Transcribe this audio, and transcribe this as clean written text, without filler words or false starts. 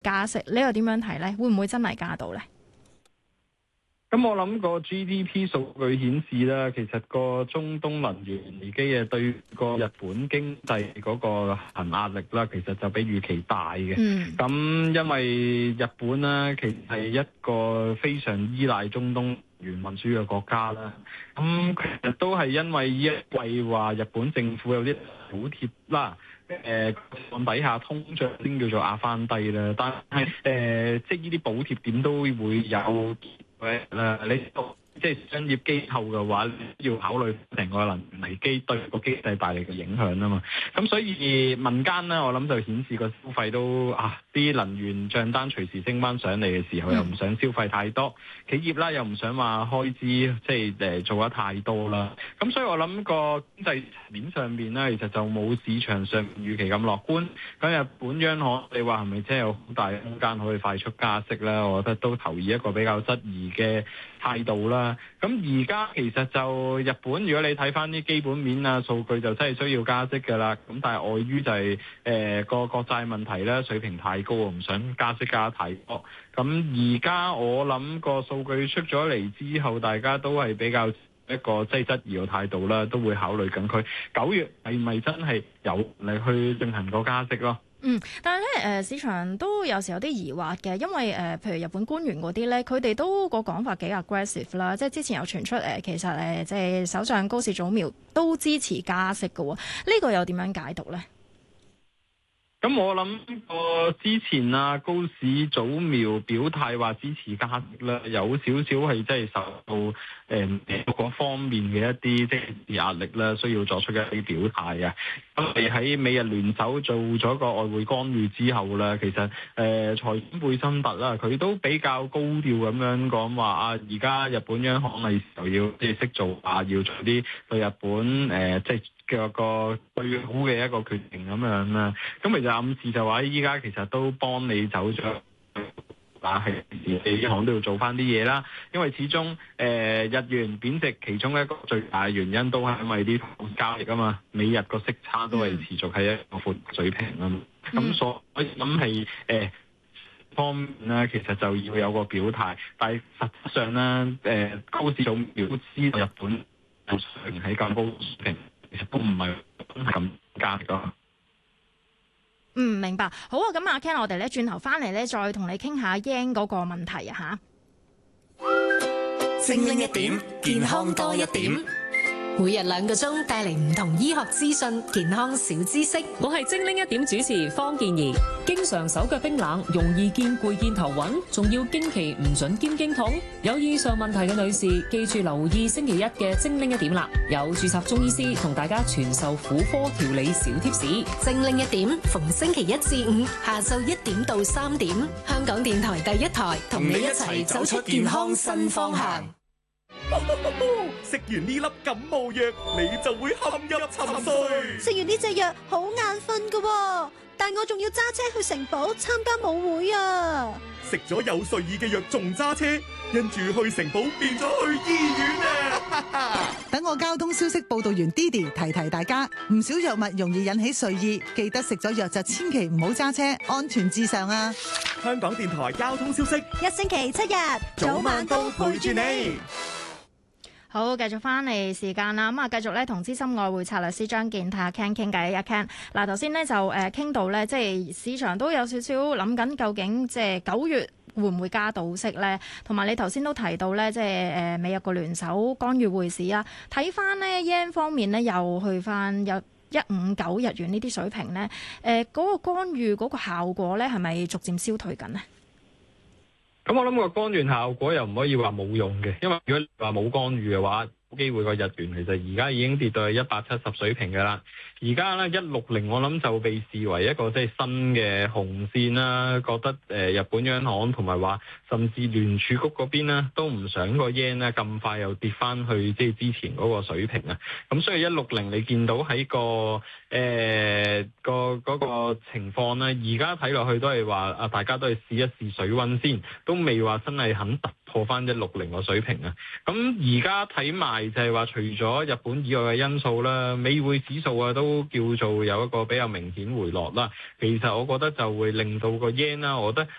加息，你又點樣睇呢？會唔會真係加到呢？ 咁我諗個 GDP 數據顯示啦，其實個中東能源危機對個日本經濟嗰個行壓力啦，其實就比預期大嘅。咁因為日本呢，其實係一個非常依賴中東能源運輸嘅國家啦。咁其實都係因為呢一季話日本政府有啲補貼啦。按底下通脹先叫做壓翻低啦，但係即係呢啲補貼點都會有你即係商業機構嘅話，要考慮成個能源危機對個經濟帶嚟嘅影響啊嘛。咁所以民間咧，我諗就顯示個消費都啲能源帳單隨時升翻上嚟嘅時候，又唔想消費太多，企業啦又唔想話開支即係做得太多啦。咁所以我諗個經濟面上面咧，其實就冇市場上預期咁樂觀。咁日本央行你話係咪真係有好大空間可以快速加息咧？我覺得都投以一個比較質疑嘅態度啦。咁而家其實就日本，如果你睇翻啲基本面啊數據，就真係需要加息㗎啦。咁但係礙於就係個國債問題咧，水平太高，唔想加息加太多。咁而家我諗個數據出咗嚟之後，大家都係比較一個即係質疑嘅態度啦，都會考慮緊佢9月係咪真係有嚟去進行個加息咯。 但係咧，市場都有時有啲疑惑嘅，因為譬如日本官員嗰啲咧，佢哋都個講法幾 aggressive 啦，即係之前有傳出其實即係首相高市早苗都支持加息嘅喎，呢個又點樣解讀咧？ 咁我諗之前高市早苗表態話支持加息啦，有少少係即係受到各方面嘅一啲即係壓力啦，需要作出一啲表態啊。咁你喺美日聯手做咗個外匯干預之後啦，其實財長貝森特啦，佢都比較高調咁樣講話而家日本央行係時候要即係識做要做啲對日本即係個最好嘅一個決定咁樣啦。咁其實暗示就話依家其實都幫你走咗，係你行都要做翻啲嘢啦。因為始終日元貶值其中一個最大嘅原因都係因為啲交易啊嘛，美日個息差都係持續喺一個闊水平啊嘛。咁所以諗係方面咧，其實就要有個表態，但係實質上咧高市早苗都知道日本水平喺咁高水平。其實都唔係咁加噶。 明白。好啊，咁阿 Ken，我哋咧轉頭翻嚟咧，再同你傾下 yen 嗰個問題啊吓。精靈一點，健康多一點。每日2個鐘帶嚟唔同醫學資訊、健康小知識。 我係精靈一點主持方健儀。經常手腳冰冷，容易見攰見頭暈，仲要經期唔準兼經痛。有以上問題嘅女士，記住留意星期一嘅精靈一點啦。有註冊中醫師同大家傳授婦科調理小貼士。 精靈一點，逢星期1至5下晝1點到3點，香港電台第一台同你一齊走出健康新方向。 食完呢粒感冒藥，你就會陷入沉睡。 食完呢隻藥好眼瞓㗎，但我仲要揸車去城堡參加舞會啊！ 食咗有睡意嘅藥仲揸車，跟住去城堡變咗去醫院啊！ 等我交通消息報道員 Didi 提提大家，唔少藥物容易引起睡意，記得食咗藥就千祈唔好揸車，安全至上啊！ 香港電台交通消息， 一星期7日，早晚都陪住你。 好，繼續翻嚟時間啦，咁啊繼續咧同資深外匯策略師張健太 Ken 傾偈。阿 Ken，嗱頭先咧就傾到咧，即係市場都有少少諗緊，究竟即係9月會唔會加到息咧？同埋你頭先都提到咧，即係美日個聯手干預匯市啊。睇翻呢 yen 方面咧，又去翻有159日元呢啲水平咧，嗰個干預嗰個效果咧，係咪逐漸消退緊呢？ 咁我諗個干預效果又唔可以話冇用嘅，因為如果你話冇干預嘅話，冇機會個日元其實而家已經跌到去170水平㗎啦。而家咧160我諗就被視為一個即係新嘅紅線啦，覺得日本央行同埋話甚至聯儲局嗰邊呢都唔想個 yen 呢咁快又跌翻去即係之前嗰個水平啊。咁所以160你見到喺個嗰個情況呢，而家睇落去都係話大家都係試一試水溫先，都未話真係肯突破翻160個水平啊。咁而家睇埋埋就係話，除咗日本以外嘅因素啦，美匯指數啊都叫做有一個比較明顯回落啦。其實我覺得就會令到個 yen 啦，我覺得